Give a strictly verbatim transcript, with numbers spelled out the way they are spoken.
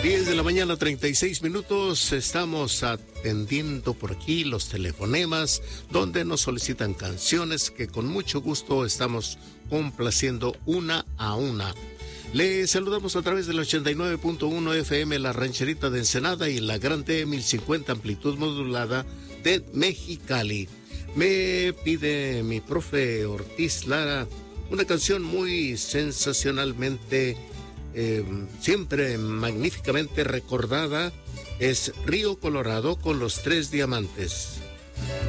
diez de la mañana, treinta y seis minutos. Estamos atendiendo por aquí los telefonemas donde nos solicitan canciones que con mucho gusto estamos complaciendo una a una. Le saludamos a través del ochenta y nueve punto uno F M La Rancherita de Ensenada y la Gran T mil cincuenta amplitud modulada de Mexicali. Me pide mi profe Ortiz Lara una canción muy sensacionalmente, eh, siempre magníficamente recordada. Es Río Colorado con los Tres Diamantes.